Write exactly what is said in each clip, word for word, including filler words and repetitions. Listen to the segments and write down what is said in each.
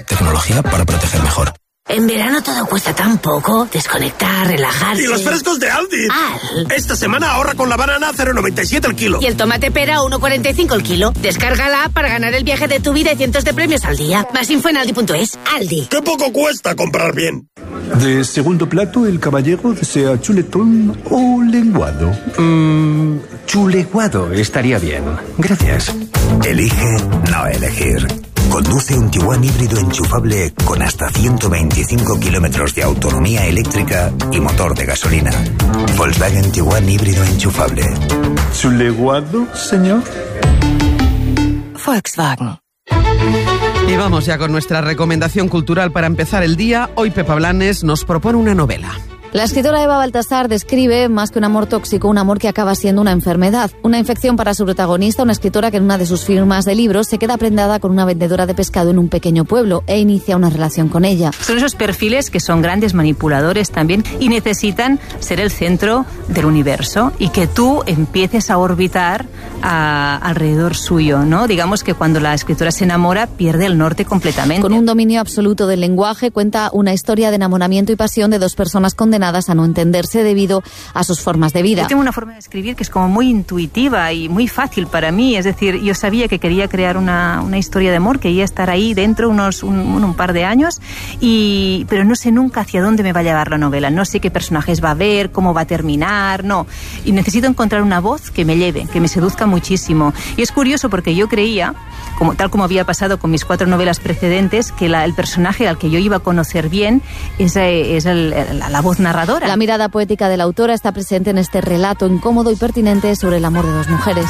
Tecnología para proteger mejor. En verano todo cuesta tan poco. Desconectar, relajarse. ¡Y los frescos de Aldi! Al. Esta semana ahorra con la banana a cero coma noventa y siete el kilo. Y el tomate pera a uno coma cuarenta y cinco el kilo. Descárgala para ganar el viaje de tu vida y cientos de premios al día. Más info en aldi punto es. Aldi. ¡Qué poco cuesta comprar bien! De segundo plato, el caballero desea chuletón o lenguado. Mmm, chuleguado estaría bien. Gracias. Elige no elegir. Conduce un Tiguan híbrido enchufable con hasta ciento veinticinco kilómetros de autonomía eléctrica y motor de gasolina. Volkswagen Tiguan híbrido enchufable. ¿Chuleguado, señor? Volkswagen. Y vamos ya con nuestra recomendación cultural para empezar el día. Hoy Pepa Blanes nos propone una novela. La escritora Eva Baltasar describe, más que un amor tóxico, un amor que acaba siendo una enfermedad. Una infección para su protagonista, una escritora que en una de sus firmas de libros se queda prendada con una vendedora de pescado en un pequeño pueblo e inicia una relación con ella. Son esos perfiles que son grandes manipuladores también y necesitan ser el centro del universo y que tú empieces a orbitar a, alrededor suyo, ¿no? Digamos que cuando la escritora se enamora pierde el norte completamente. Con un dominio absoluto del lenguaje cuenta una historia de enamoramiento y pasión de dos personas condenadas a no entenderse debido a sus formas de vida. Yo tengo una forma de escribir que es como muy intuitiva y muy fácil para mí, es decir, yo sabía que quería crear una, una historia de amor, quería estar ahí dentro unos un, un par de años, y, pero no sé nunca hacia dónde me va a llevar la novela, no sé qué personajes va a haber, cómo va a terminar, no, y necesito encontrar una voz que me lleve, que me seduzca muchísimo. Y es curioso porque yo creía, como, tal como había pasado con mis cuatro novelas precedentes, que la, el personaje al que yo iba a conocer bien es, es el, la, la voz narradora. La mirada poética de la autora está presente en este relato incómodo y pertinente sobre el amor de dos mujeres.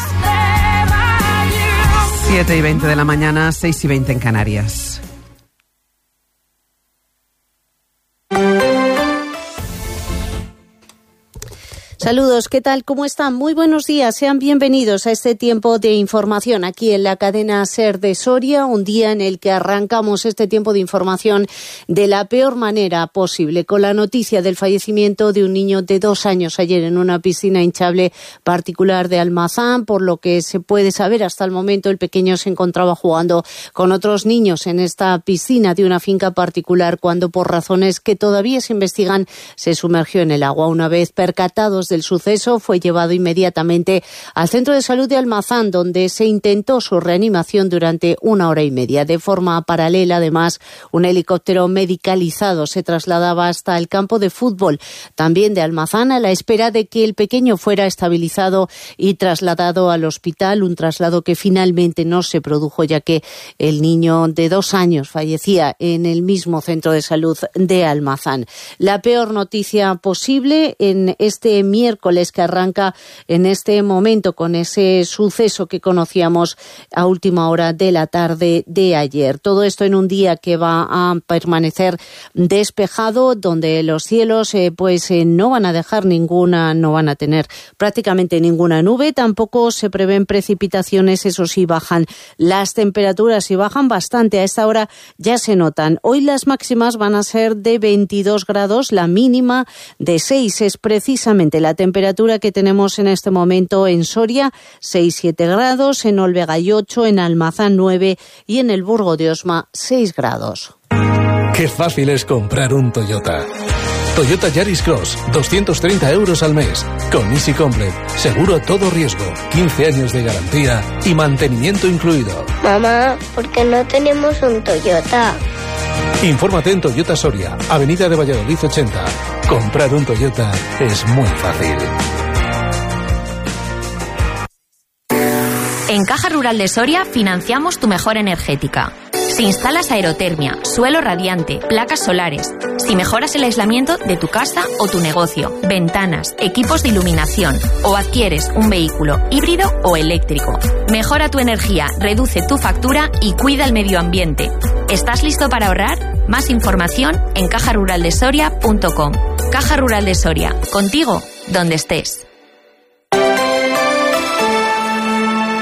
siete y veinte de la mañana, seis y veinte en Canarias. Saludos, ¿qué tal? ¿Cómo están? Muy buenos días, sean bienvenidos a este tiempo de información aquí en la cadena SER de Soria, un día en el que arrancamos este tiempo de información de la peor manera posible, con la noticia del fallecimiento de un niño de dos años ayer en una piscina hinchable particular de Almazán. Por lo que se puede saber hasta el momento, el pequeño se encontraba jugando con otros niños en esta piscina de una finca particular cuando, por razones que todavía se investigan, se sumergió en el agua. Una vez percatados del suceso, fue llevado inmediatamente al centro de salud de Almazán, donde se intentó su reanimación durante una hora y media. De forma paralela, además, un helicóptero medicalizado se trasladaba hasta el campo de fútbol, también de Almazán, a la espera de que el pequeño fuera estabilizado y trasladado al hospital, un traslado que finalmente no se produjo, ya que el niño de dos años fallecía en el mismo centro de salud de Almazán. La peor noticia posible en este miércoles que arranca en este momento con ese suceso que conocíamos a última hora de la tarde de ayer. Todo esto en un día que va a permanecer despejado, donde los cielos eh, pues eh, no van a dejar ninguna, no van a tener prácticamente ninguna nube, tampoco se prevén precipitaciones, eso sí, bajan las temperaturas y bajan bastante, a esta hora ya se notan. Hoy las máximas van a ser de veintidós grados, la mínima de seis, es precisamente la temperatura que tenemos en este momento en Soria, seis siete grados, en Olvegay ocho, en Almazán nueve y en el Burgo de Osma seis grados. Qué fácil es comprar un Toyota. Toyota Yaris Cross, doscientos treinta euros al mes, con Easy Complete, seguro a todo riesgo, quince años de garantía y mantenimiento incluido. Mamá, ¿por qué no tenemos un Toyota? Infórmate en Toyota Soria, Avenida de Valladolid ochenta. Comprar un Toyota es muy fácil. En Caja Rural de Soria financiamos tu mejora energética. Si instalas aerotermia, suelo radiante, placas solares, si mejoras el aislamiento de tu casa o tu negocio, ventanas, equipos de iluminación o adquieres un vehículo híbrido o eléctrico, mejora tu energía, reduce tu factura y cuida el medio ambiente. ¿Estás listo para ahorrar? Más información en caja rural de soria punto com. Caja Rural de Soria, contigo donde estés.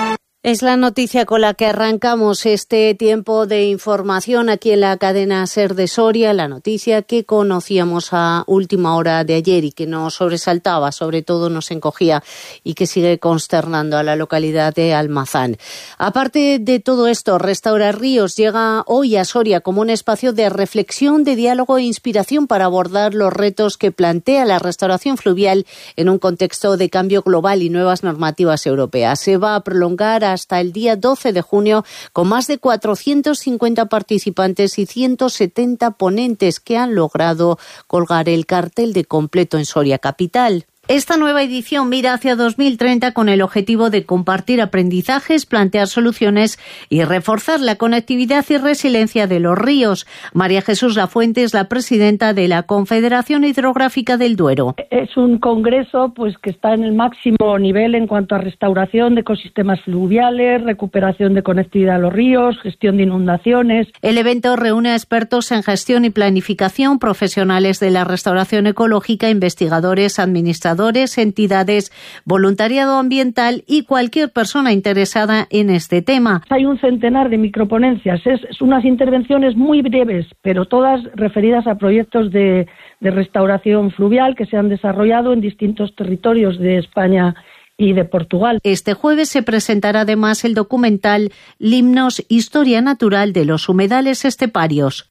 Es la noticia con la que arrancamos este tiempo de información aquí en la cadena SER de Soria, la noticia que conocíamos a última hora de ayer y que nos sobresaltaba, sobre todo nos encogía y que sigue consternando a la localidad de Almazán. Aparte de todo esto, Restaura Ríos llega hoy a Soria como un espacio de reflexión, de diálogo e inspiración para abordar los retos que plantea la restauración fluvial en un contexto de cambio global y nuevas normativas europeas. Se va a prolongar hasta el día doce de junio con más de cuatrocientos cincuenta participantes y ciento setenta ponentes que han logrado colgar el cartel de completo en Soria capital. Esta nueva edición mira hacia dos mil treinta con el objetivo de compartir aprendizajes, plantear soluciones y reforzar la conectividad y resiliencia de los ríos. María Jesús Lafuente es la presidenta de la Confederación Hidrográfica del Duero. Es un congreso pues que está en el máximo nivel en cuanto a restauración de ecosistemas fluviales, recuperación de conectividad a los ríos, gestión de inundaciones. El evento reúne a expertos en gestión y planificación, profesionales de la restauración ecológica, investigadores, administradores, entidades, voluntariado ambiental y cualquier persona interesada en este tema. Hay un centenar de microponencias, es, es unas intervenciones muy breves, pero todas referidas a proyectos de, de restauración fluvial que se han desarrollado en distintos territorios de España y de Portugal. Este jueves se presentará además el documental Limnos, Historia Natural de los Humedales Esteparios.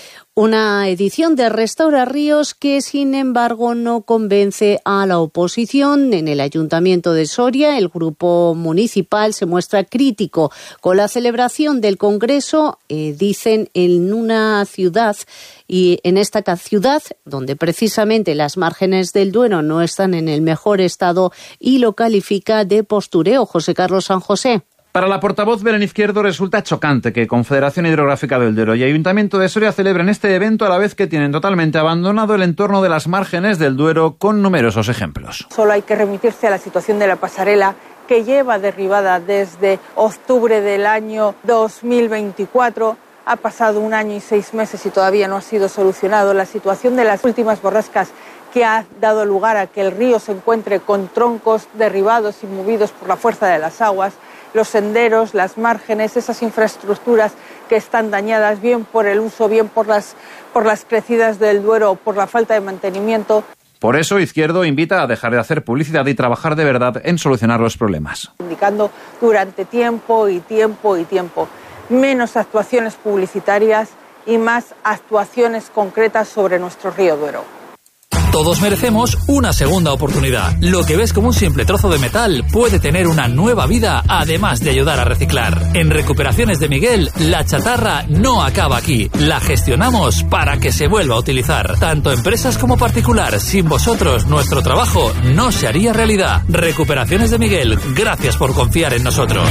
Una edición de Restaura Ríos que, sin embargo, no convence a la oposición. En el Ayuntamiento de Soria, el grupo municipal se muestra crítico con la celebración del Congreso, eh, dicen, en una ciudad y en esta ciudad donde precisamente las márgenes del Duero no están en el mejor estado y lo califica de postureo. José Carlos San José. Para la portavoz Belén Izquierdo resulta chocante que Confederación Hidrográfica del Duero y Ayuntamiento de Soria celebren este evento a la vez que tienen totalmente abandonado el entorno de las márgenes del Duero con numerosos ejemplos. Solo hay que remitirse a la situación de la pasarela que lleva derribada desde octubre del año dos mil veinticuatro. Ha pasado un año y seis meses y todavía no ha sido solucionado. La situación de las últimas borrascas que ha dado lugar a que el río se encuentre con troncos derribados y movidos por la fuerza de las aguas. Los senderos, las márgenes, esas infraestructuras que están dañadas bien por el uso, bien por las, por las crecidas del Duero o por la falta de mantenimiento. Por eso, Izquierdo invita a dejar de hacer publicidad y trabajar de verdad en solucionar los problemas. Indicando durante tiempo y tiempo y tiempo menos actuaciones publicitarias y más actuaciones concretas sobre nuestro río Duero. Todos merecemos una segunda oportunidad. Lo que ves como un simple trozo de metal puede tener una nueva vida, además de ayudar a reciclar. En Recuperaciones de Miguel, la chatarra no acaba aquí. La gestionamos para que se vuelva a utilizar. Tanto empresas como particular. Sin vosotros, nuestro trabajo no se haría realidad. Recuperaciones de Miguel, gracias por confiar en nosotros.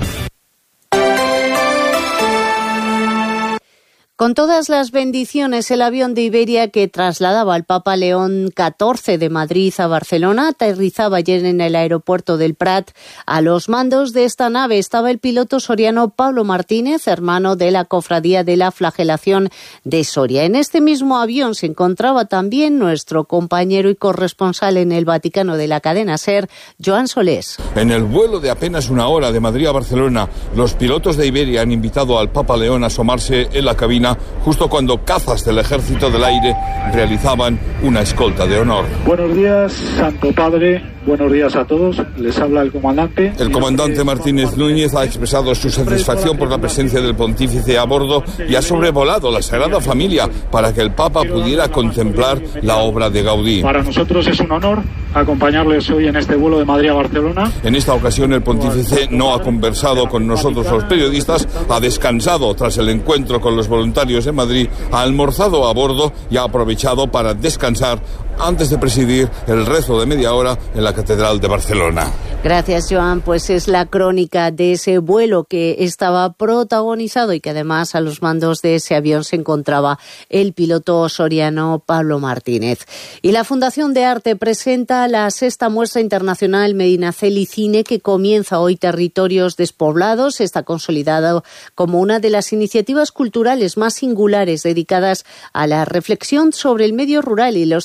Con todas las bendiciones, el avión de Iberia que trasladaba al Papa León catorce de Madrid a Barcelona aterrizaba ayer en el aeropuerto del Prat. A los mandos de esta nave estaba el piloto soriano Pablo Martínez, hermano de la Cofradía de la Flagelación de Soria. En este mismo avión se encontraba también nuestro compañero y corresponsal en el Vaticano de la cadena SER, Joan Solés. En el vuelo de apenas una hora de Madrid a Barcelona, los pilotos de Iberia han invitado al Papa León a asomarse en la cabina justo cuando cazas del Ejército del Aire realizaban una escolta de honor. Buenos días, Santo Padre. Buenos días a todos. Les habla el comandante. El comandante Martínez Núñez ha expresado su satisfacción por la presencia del pontífice a bordo y ha sobrevolado la Sagrada Familia para que el Papa pudiera contemplar la obra de Gaudí. Para nosotros es un honor acompañarles hoy en este vuelo de Madrid a Barcelona. En esta ocasión el pontífice no ha conversado con nosotros los periodistas, ha descansado tras el encuentro con los voluntarios de Madrid, ha almorzado a bordo y ha aprovechado para descansar antes de presidir el rezo de media hora en la Catedral de Barcelona. Gracias, Joan. Pues es la crónica de ese vuelo que estaba protagonizado y que además a los mandos de ese avión se encontraba el piloto soriano Pablo Martínez. Y la Fundación de Arte presenta la sexta muestra internacional Medinaceli Cine, que comienza hoy Territorios Despoblados. Está consolidado como una de las iniciativas culturales más singulares dedicadas a la reflexión sobre el medio rural y los territorios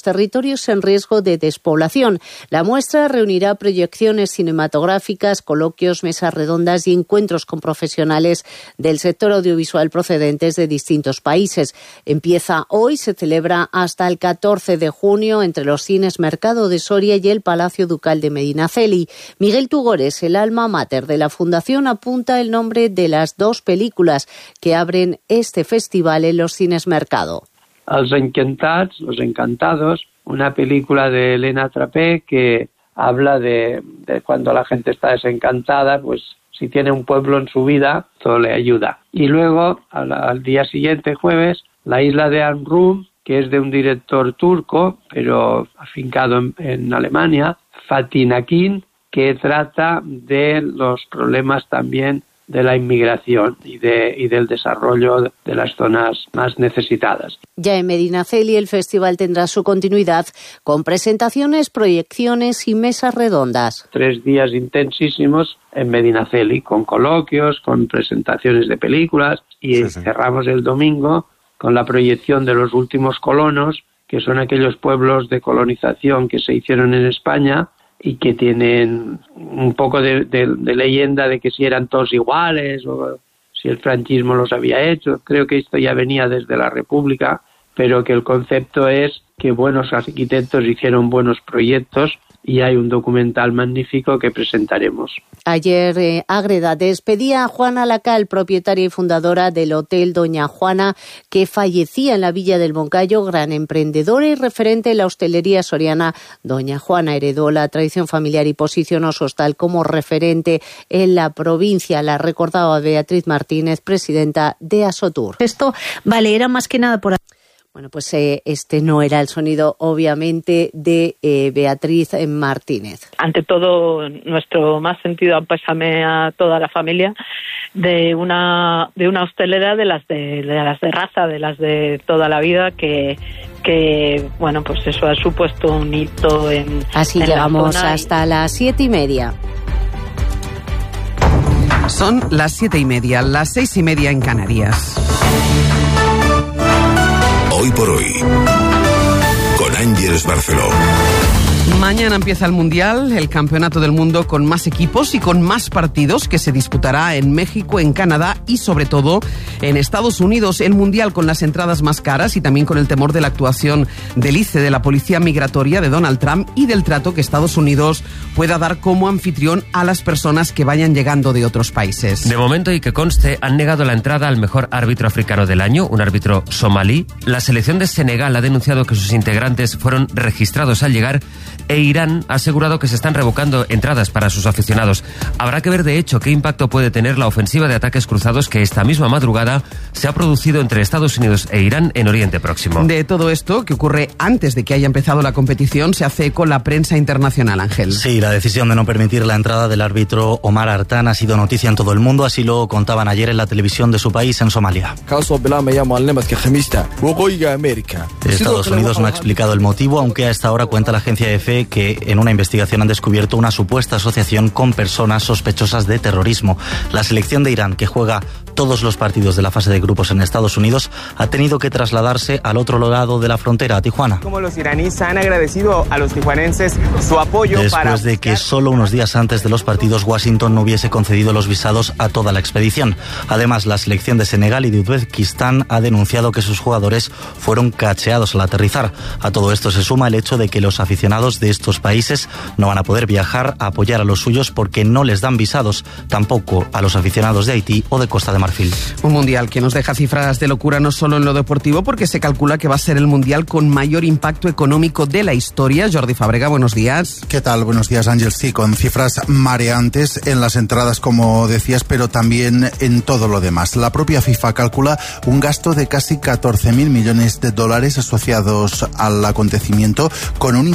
territorios en riesgo de despoblación. La muestra reunirá proyecciones cinematográficas, coloquios, mesas redondas y encuentros con profesionales del sector audiovisual procedentes de distintos países. Empieza hoy, se celebra hasta el catorce de junio entre los cines Mercado de Soria y el Palacio Ducal de Medinaceli. Miguel Tugores, el alma mater de la Fundación, apunta el nombre de las dos películas que abren este festival en los cines Mercado. Els Encantats, Los Encantados, una película de Elena Trapé que habla de, de cuando la gente está desencantada, pues si tiene un pueblo en su vida, todo le ayuda. Y luego, al, al día siguiente, jueves, La Isla de Amrum, que es de un director turco, pero afincado en, en Alemania, Fatih Akin, que trata de los problemas también de la inmigración y, de, y del desarrollo de las zonas más necesitadas. Ya en Medinaceli el festival tendrá su continuidad con presentaciones, proyecciones y mesas redondas. Tres días intensísimos en Medinaceli, con coloquios, con presentaciones de películas y sí, sí. cerramos el domingo con la proyección de Los últimos colonos, que son aquellos pueblos de colonización que se hicieron en España y que tienen un poco de, de, de leyenda de que si eran todos iguales o si el franquismo los había hecho. Creo que esto ya venía desde la República, pero que el concepto es que buenos arquitectos hicieron buenos proyectos y hay un documental magnífico que presentaremos. Ayer eh, Ágreda despedía a Juana Lacal, propietaria y fundadora del Hotel Doña Juana, que fallecía en la Villa del Moncayo, gran emprendedora y referente en la hostelería soriana. Doña Juana heredó la tradición familiar y posicionó su hostal como referente en la provincia. La recordaba Beatriz Martínez, presidenta de Asotur. Esto, vale, era más que nada por... Bueno, pues eh, este no era el sonido, obviamente, de eh, Beatriz Martínez. Ante todo, nuestro más sentido pésame a toda la familia de una de una hostelera de las de, de las de raza, de las de toda la vida, que que bueno, pues eso ha supuesto un hito en. Así en llegamos la zona hasta y... las siete y media. Son las siete y media, las seis y media en Canarias. Hoy por hoy, con Ángeles Barceló. Mañana empieza el Mundial, el campeonato del mundo con más equipos y con más partidos, que se disputará en México, en Canadá y sobre todo en Estados Unidos. El Mundial con las entradas más caras y también con el temor de la actuación del I C E, de la policía migratoria de Donald Trump, y del trato que Estados Unidos pueda dar como anfitrión a las personas que vayan llegando de otros países. De momento, y que conste, han negado la entrada al mejor árbitro africano del año, un árbitro somalí. La selección de Senegal ha denunciado que sus integrantes fueron registrados al llegar, e Irán ha asegurado que se están revocando entradas para sus aficionados. Habrá que ver, de hecho, qué impacto puede tener la ofensiva de ataques cruzados que esta misma madrugada se ha producido entre Estados Unidos e Irán en Oriente Próximo. De todo esto, que ocurre antes de que haya empezado la competición, se hace eco la prensa internacional, Ángel. Sí, la decisión de no permitir la entrada del árbitro Omar Artan ha sido noticia en todo el mundo, así lo contaban ayer en la televisión de su país, en Somalia. Estados Unidos no ha explicado el motivo, aunque a esta hora cuenta la agencia E F E que en una investigación han descubierto una supuesta asociación con personas sospechosas de terrorismo. La selección de Irán, que juega todos los partidos de la fase de grupos en Estados Unidos, ha tenido que trasladarse al otro lado de la frontera, a Tijuana. Como los iraníes han agradecido a los tijuanenses su apoyo Después para... de que solo unos días antes de los partidos Washington no hubiese concedido los visados a toda la expedición. Además, la selección de Senegal y de Uzbekistán ha denunciado que sus jugadores fueron cacheados al aterrizar. A todo esto se suma el hecho de que los aficionados de estos países no van a poder viajar a apoyar a los suyos porque no les dan visados, tampoco a los aficionados de Haití o de Costa de Marfil. Un mundial que nos deja cifras de locura no solo en lo deportivo, porque se calcula que va a ser el mundial con mayor impacto económico de la historia. Jordi Fábrega, buenos días. ¿Qué tal? Buenos días, Ángel. Sí, con cifras mareantes en las entradas, como decías, pero también en todo lo demás. La propia FIFA calcula un gasto de casi catorce mil millones de dólares asociados al acontecimiento, con un impacto económico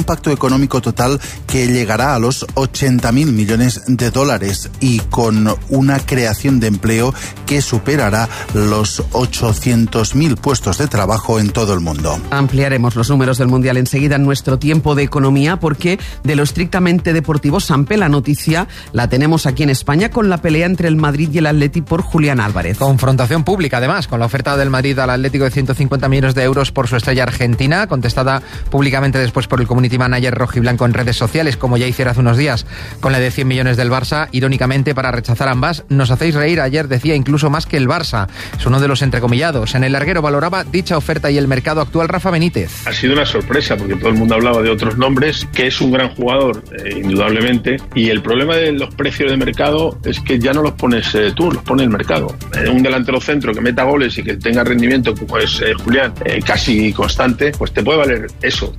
económico total que llegará a los ochenta mil millones de dólares y con una creación de empleo que superará los ochocientos mil puestos de trabajo en todo el mundo. Ampliaremos los números del Mundial enseguida en nuestro tiempo de economía, porque de lo estrictamente deportivo, Sampe, la noticia la tenemos aquí en España con la pelea entre el Madrid y el Atleti por Julián Álvarez. Confrontación pública, además, con la oferta del Madrid al Atlético de ciento cincuenta millones de euros por su estrella argentina, contestada públicamente después por el community manager rojiblanco en redes sociales, como ya hiciera hace unos días con la de cien millones del Barça. Irónicamente, para rechazar ambas, nos hacéis reír, ayer decía incluso más que el Barça. Es uno de los entrecomillados. En el larguero valoraba dicha oferta y el mercado actual Rafa Benítez. Ha sido una sorpresa porque todo el mundo hablaba de otros nombres, que es un gran jugador, eh, indudablemente, y el problema de los precios de mercado es que ya no los pones eh, tú, los pone el mercado. Eh, un delantero centro que meta goles y que tenga rendimiento como es eh, Julián, eh, casi constante, pues te puede valer eso.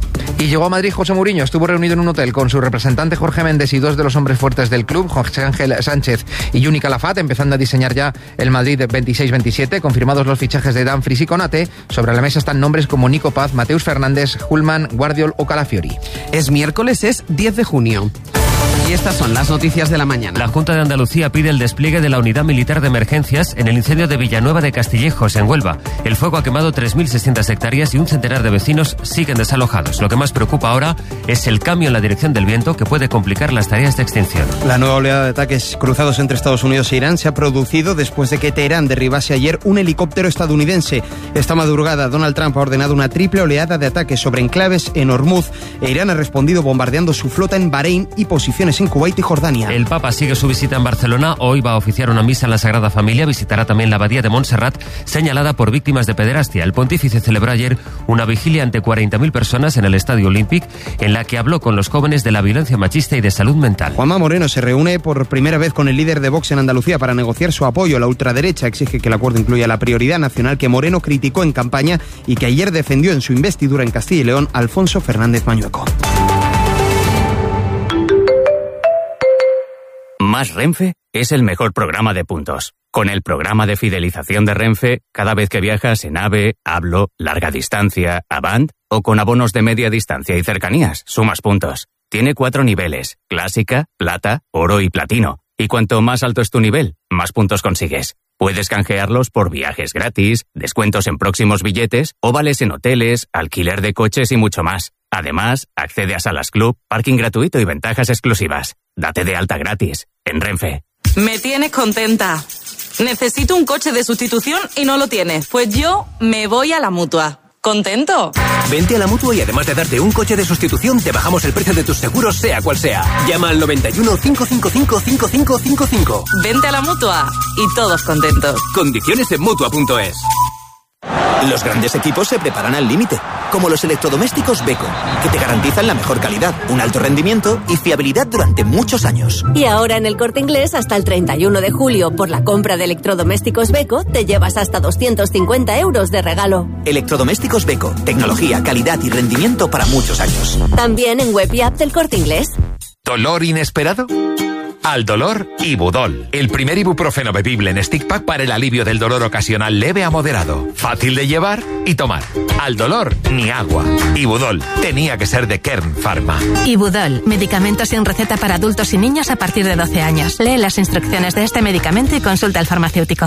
Y llegó a Madrid José Mourinho, estuvo reunido en un hotel con su representante Jorge Méndez y dos de los hombres fuertes del club, José Ángel Sánchez y Juni Calafat, empezando a diseñar ya el Madrid veintiséis veintisiete, confirmados los fichajes de Dumfries y Konate. Sobre la mesa están nombres como Nico Paz, Mateus Fernández, Hulman, Guardiol o Calafiori. Es miércoles, es diez de junio. Y estas son las noticias de la mañana. La Junta de Andalucía pide el despliegue de la Unidad Militar de Emergencias en el incendio de Villanueva de Castillejos, en Huelva. El fuego ha quemado tres mil seiscientas hectáreas y un centenar de vecinos siguen desalojados. Lo que más preocupa ahora es el cambio en la dirección del viento, que puede complicar las tareas de extinción. La nueva oleada de ataques cruzados entre Estados Unidos e Irán se ha producido después de que Teherán derribase ayer un helicóptero estadounidense. Esta madrugada, Donald Trump ha ordenado una triple oleada de ataques sobre enclaves en Hormuz e Irán ha respondido bombardeando su flota en Bahrein y posiciones en Kuwait y Jordania. El Papa sigue su visita en Barcelona. Hoy va a oficiar una misa en la Sagrada Familia. Visitará también la abadía de Montserrat, señalada por víctimas de pederastia. El pontífice celebró ayer una vigilia ante cuarenta mil personas en el Estadio Olímpic, en la que habló con los jóvenes de la violencia machista y de salud mental. Juanma Moreno se reúne por primera vez con el líder de Vox en Andalucía para negociar su apoyo. La ultraderecha exige que el acuerdo incluya la prioridad nacional que Moreno criticó en campaña y que ayer defendió en su investidura en Castilla y León Alfonso Fernández Mañueco. Más Renfe es el mejor programa de puntos. Con el programa de fidelización de Renfe, cada vez que viajas en AVE, Hablo, Larga Distancia, Avant o con abonos de media distancia y cercanías, sumas puntos. Tiene cuatro niveles: Clásica, Plata, Oro y Platino. Y cuanto más alto es tu nivel, más puntos consigues. Puedes canjearlos por viajes gratis, descuentos en próximos billetes o vales en hoteles, alquiler de coches y mucho más. Además, accede a salas club, parking gratuito y ventajas exclusivas. Date de alta gratis en Renfe. Me tienes contenta. Necesito un coche de sustitución y no lo tienes. Pues yo me voy a la Mutua. ¿Contento? Vente a la Mutua y además de darte un coche de sustitución, te bajamos el precio de tus seguros, sea cual sea. Llama al noventa y uno, cinco cinco cinco, cinco cinco cinco cinco. Vente a la Mutua y todos contentos. Condiciones en Mutua punto es. Los grandes equipos se preparan al límite, como los electrodomésticos Beko, que te garantizan la mejor calidad, un alto rendimiento y fiabilidad durante muchos años. Y ahora en el Corte Inglés, hasta el treinta y uno de julio, por la compra de electrodomésticos Beko, te llevas hasta doscientos cincuenta euros de regalo. Electrodomésticos Beko, tecnología, calidad y rendimiento para muchos años. También en web y app del Corte Inglés. ¿Dolor inesperado? Al dolor, Ibudol, el primer ibuprofeno bebible en stick pack para el alivio del dolor ocasional leve a moderado. Fácil de llevar y tomar. Al dolor, ni agua. Ibudol, tenía que ser de Kern Pharma. Ibudol, medicamento sin receta para adultos y niños a partir de doce años. Lee las instrucciones de este medicamento y consulta al farmacéutico.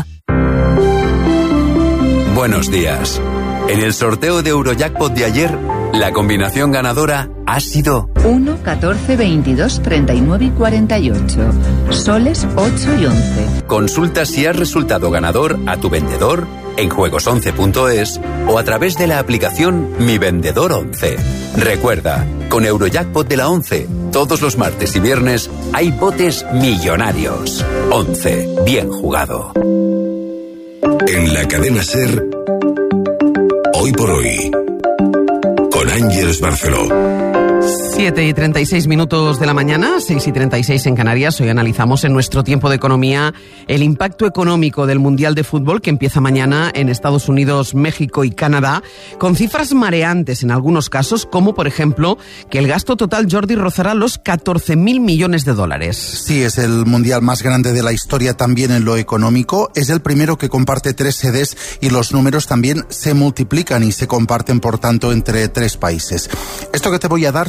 Buenos días. En el sorteo de Eurojackpot de ayer, la combinación ganadora ha sido uno, catorce, veintidós, treinta y nueve y cuarenta y ocho. Soles ocho y once. Consulta si has resultado ganador a tu vendedor en juegos once punto es o a través de la aplicación Mi Vendedor once. Recuerda, con Eurojackpot de la once, todos los martes y viernes hay botes millonarios. once. Bien jugado. En la cadena SER, Hoy por Hoy, con Ángeles Barceló. siete y treinta y seis minutos de la mañana, seis y treinta y seis en Canarias. Hoy analizamos en nuestro tiempo de economía el impacto económico del Mundial de Fútbol que empieza mañana en Estados Unidos, México y Canadá, con cifras mareantes en algunos casos, como por ejemplo que el gasto total, Jordi, rozará los catorce mil millones de dólares. Sí, es el Mundial más grande de la historia también en lo económico. Es el primero que comparte tres sedes y los números también se multiplican y se comparten, por tanto, entre tres países. Esto que te voy a dar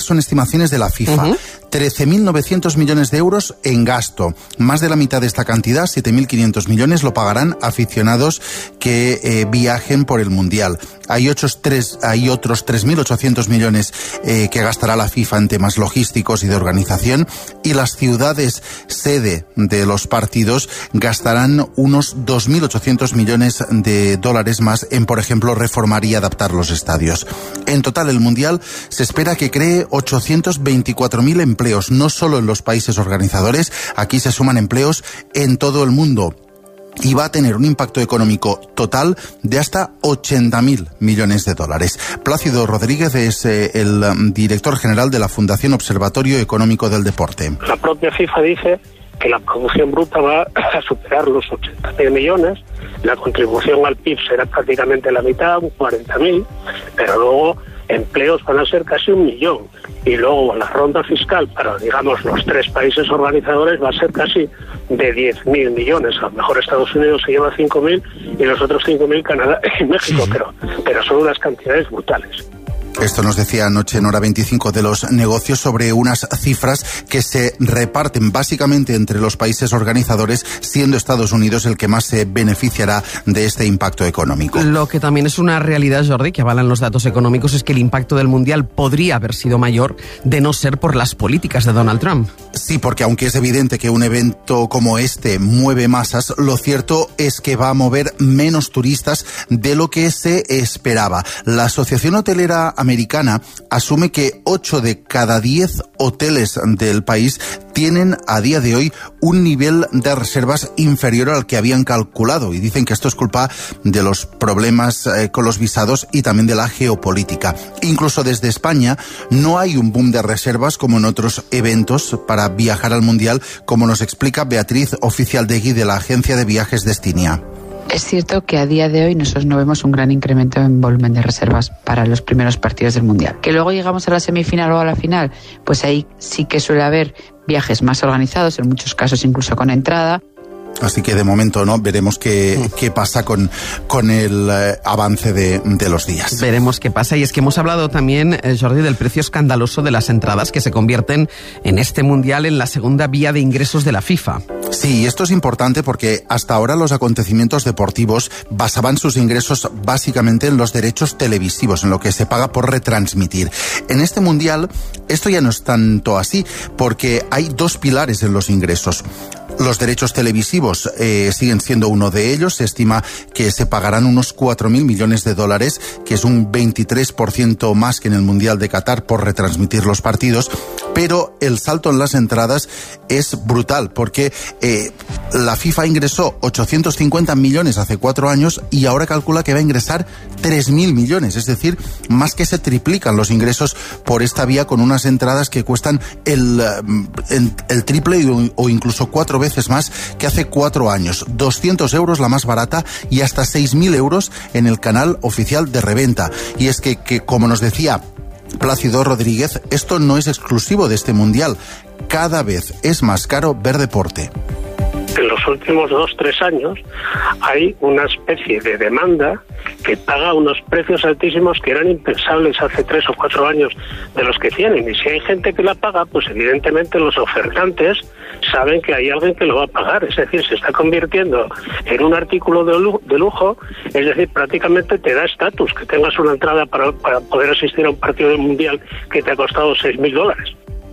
son estimaciones de la FIFA. Uh-huh. trece mil novecientos millones de euros en gasto. Más de la mitad de esta cantidad, siete mil quinientos millones, lo pagarán aficionados que eh, viajen por el Mundial. Hay, otros tres, hay otros tres mil ochocientos millones eh, que gastará la FIFA en temas logísticos y de organización, y las ciudades sede de los partidos gastarán unos dos mil ochocientos millones de dólares más en, por ejemplo, reformar y adaptar los estadios. En total, el Mundial se espera que cree ochocientos veinticuatro mil empleos, no solo en los países organizadores, aquí se suman empleos en todo el mundo. Y va a tener un impacto económico total de hasta ochenta mil millones de dólares. Plácido Rodríguez es eh, el um, director general de la Fundación Observatorio Económico del Deporte. La propia FIFA dice que la producción bruta va a superar los ochenta mil millones, la contribución al P I B será prácticamente la mitad, un cuarenta mil, pero luego empleos van a ser casi un millón. Y luego la ronda fiscal para, digamos, los tres países organizadores va a ser casi de diez mil millones. A lo mejor Estados Unidos se lleva cinco mil y los otros cinco mil Canadá y México, sí. pero, pero son unas cantidades brutales. Esto nos decía anoche en Hora veinticinco de los negocios sobre unas cifras que se reparten básicamente entre los países organizadores, siendo Estados Unidos el que más se beneficiará de este impacto económico. Lo que también es una realidad, Jordi, que avalan los datos económicos, es que el impacto del Mundial podría haber sido mayor de no ser por las políticas de Donald Trump. Sí, porque aunque es evidente que un evento como este mueve masas, lo cierto es que va a mover menos turistas de lo que se esperaba. La Asociación Hotelera Americana asume que ocho de cada diez hoteles del país tienen a día de hoy un nivel de reservas inferior al que habían calculado, y dicen que esto es culpa de los problemas eh, con los visados y también de la geopolítica. Incluso desde España no hay un boom de reservas como en otros eventos para viajar al Mundial, como nos explica Beatriz Oficialdegui de la agencia de viajes Destinia. Es cierto que a día de hoy nosotros no vemos un gran incremento en volumen de reservas para los primeros partidos del Mundial. Que luego llegamos a la semifinal o a la final, pues ahí sí que suele haber viajes más organizados, en muchos casos incluso con entrada. Así que de momento no, veremos qué, qué pasa con, con el eh, avance de, de los días. Veremos qué pasa. Y es que hemos hablado también, eh, Jordi, del precio escandaloso de las entradas que se convierten en este Mundial en la segunda vía de ingresos de la FIFA. Sí, esto es importante porque hasta ahora los acontecimientos deportivos basaban sus ingresos básicamente en los derechos televisivos, en lo que se paga por retransmitir. En este Mundial esto ya no es tanto así, porque hay dos pilares en los ingresos. Los derechos televisivos eh, siguen siendo uno de ellos. Se estima que se pagarán unos cuatro mil millones de dólares, que es un veintitrés por ciento más que en el Mundial de Qatar por retransmitir los partidos. Pero el salto en las entradas es brutal, porque eh, la FIFA ingresó ochocientos cincuenta millones hace cuatro años y ahora calcula que va a ingresar tres mil millones. Es decir, más que se triplican los ingresos por esta vía, con unas entradas que cuestan el, el, el triple o incluso cuatro veces más que hace cuatro años. doscientos euros la más barata y hasta seis mil euros en el canal oficial de reventa. Y es que, que como nos decía Plácido Rodríguez, esto no es exclusivo de este Mundial. Cada vez es más caro ver deporte. En los últimos dos, tres años hay una especie de demanda que paga unos precios altísimos que eran impensables hace tres o cuatro años de los que tienen. Y si hay gente que la paga, pues evidentemente los ofertantes saben que hay alguien que lo va a pagar. Es decir, se está convirtiendo en un artículo de lujo, de lujo es decir, prácticamente te da estatus que tengas una entrada para, para poder asistir a un partido del Mundial que te ha costado seis mil dólares.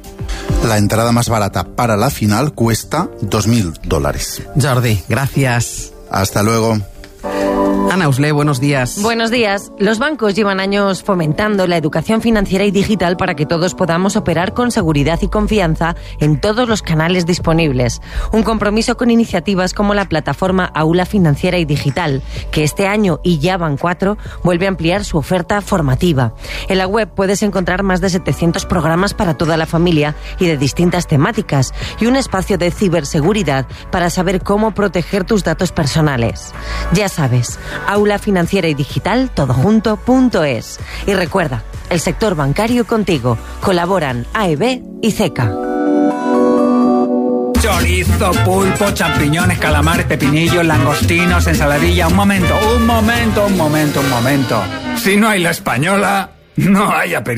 La entrada más barata para la final cuesta dos mil dólares. Jordi, gracias. Hasta luego. Ana Usle, buenos días. Buenos días. Los bancos llevan años fomentando la educación financiera y digital para que todos podamos operar con seguridad y confianza en todos los canales disponibles. Un compromiso con iniciativas como la plataforma Aula Financiera y Digital, que este año, y ya van cuatro, vuelve a ampliar su oferta formativa. En la web puedes encontrar más de setecientos programas para toda la familia y de distintas temáticas, y un espacio de ciberseguridad para saber cómo proteger tus datos personales. Ya sabes, Aula Financiera y Digital, todo junto punto es. Y recuerda, el sector bancario contigo. Colaboran A E B y C E C A. Chorizo, pulpo, champiñones, calamares, pepinillos, langostinos, ensaladilla. Un momento, un momento, un momento, un momento. Si no hay la española, no hay aperitivo.